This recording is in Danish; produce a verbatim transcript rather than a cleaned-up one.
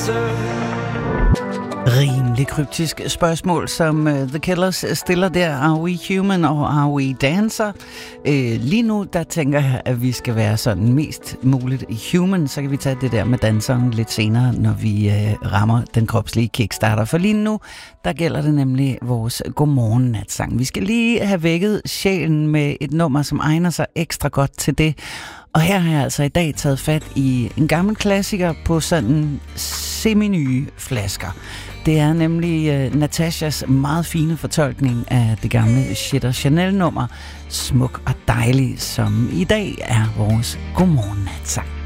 answer. Rimelig kryptisk spørgsmål, som uh, The Killers stiller der. Are we human or are we dancer? Uh, lige nu, der tænker jeg, at vi skal være sådan mest muligt human. Så kan vi tage det der med danseren lidt senere, når vi uh, rammer den kropslige kickstarter. For lige nu, der gælder det nemlig vores godmorgen natsang. Vi skal lige have vækket sjælen med et nummer, som egner sig ekstra godt til det. Og her har jeg altså i dag taget fat i en gammel klassiker på sådan semi-nye flasker. Det er nemlig uh, Natashas meget fine fortolkning af det gamle Shit og Chanel-nummer, Smuk og Dejlig, som i dag er vores godmorgen natsang.